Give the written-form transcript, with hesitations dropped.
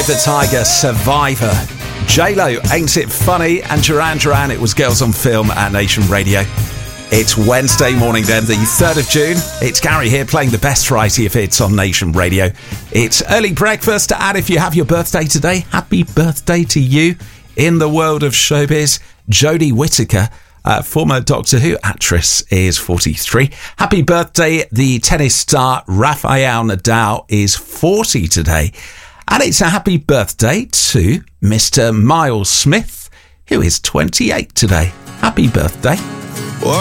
the Tiger, Survivor. J-Lo, Ain't It Funny? And Duran Duran, it was Girls on Film at Nation Radio. It's Wednesday morning then, the 3rd of June. It's Gary here playing the best variety of hits on Nation Radio. It's early breakfast, and if you have your birthday today, happy birthday to you. In the world of showbiz, Jodie Whittaker, former Doctor Who actress, is 43. Happy birthday, the tennis star Rafael Nadal is 40 today. And it's a happy birthday to Mr. Miles Smith, who is 28 today. Happy birthday.